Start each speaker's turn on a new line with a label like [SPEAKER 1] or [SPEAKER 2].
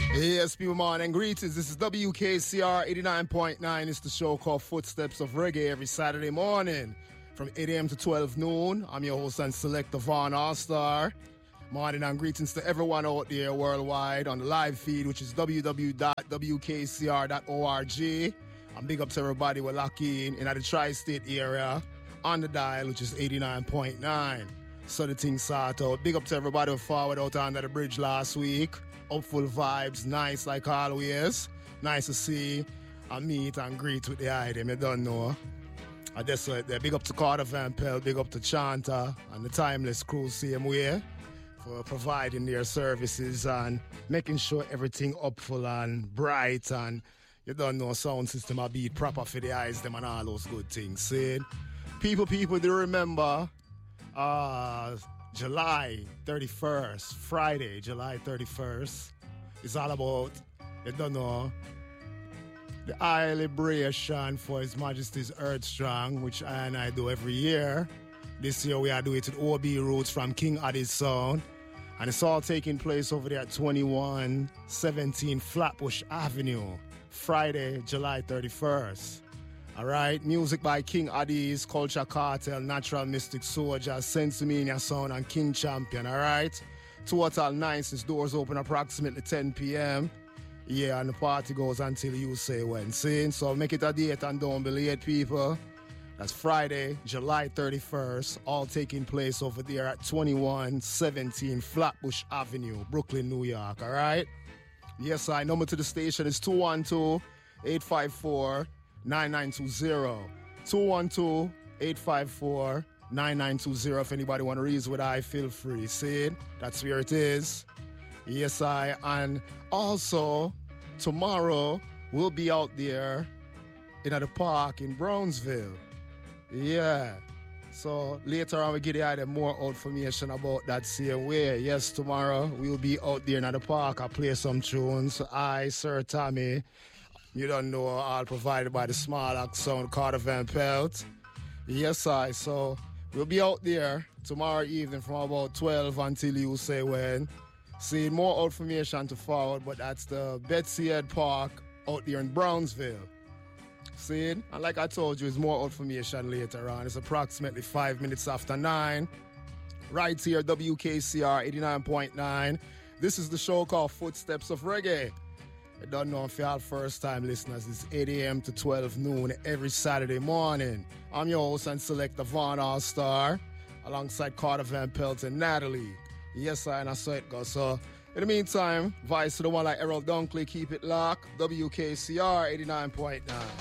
[SPEAKER 1] Yes, people, morning greetings. This is WKCR 89.9. It's the show called Footsteps of Reggae every Saturday morning from 8 a.m. to 12 noon. I'm your host and selector, Vaughn All-Star. Morning and greetings to everyone out there worldwide on the live feed, which is www.wkcr.org. And big up to everybody we're lucky in the tri-state area on the dial, which is 89.9. So the thing sort out. Big up to everybody who forward out under the bridge last week. Hopeful vibes, nice like always. Nice to see and meet and greet with the item, you don't know. And that's right there. Big up to Carter Van Pelt, big up to Chanta and the Timeless crew same way for providing their services and making sure everything upful and bright and you don't know sound system a beat proper for the eyes them and all those good things. See? People do remember July 31st, Friday, July 31st, is all about, you don't know, the high liberation for His Majesty's Earth Strong, which I and I do every year. This year we are doing it with OB Roots from King Addy's Sound. And it's all taking place over there at 2117 Flatbush Avenue, Friday, July 31st. All right, music by King Addy's, Culture Cartel, Natural Mystic Soldier, Sensimania Sound, and King Champion. All right, total nice. Doors open approximately 10 p.m. Yeah, and the party goes until you say when. See? So make it a date and don't be late, people. That's Friday, July 31st, all taking place over there at 2117 Flatbush Avenue, Brooklyn, New York. All right. Yes, number to the station is 212-854. 9920 212-854-9920. If anybody want to read with I, feel free. See it? That's where it is. Yes, and also tomorrow we'll be out there in the park in Brownsville. Yeah. So later on we get the more information about that same way. Yes, tomorrow we'll be out there in the park. I'll play some tunes. I, Sir Tommy. You don't know, all provided by the Small Axe Sound, Carter Van Pelt. Yes, so we'll be out there tomorrow evening from about 12 until you say when. See, more information to forward, but that's the Betsy Head Park out there in Brownsville. See, and like I told you, there's more information later on. It's approximately 5 minutes after 9. Right here, WKCR 89.9. This is the show called Footsteps of Reggae. I don't know if you're first time listeners. It's 8 a.m. to 12 noon every Saturday morning. I'm your host and selector, Vaughn All-Star, alongside Carter Van Pelt and Natalie. Yes, and I saw it go. So, in the meantime, vice to the one like Errol Dunkley, keep it locked. WKCR 89.9.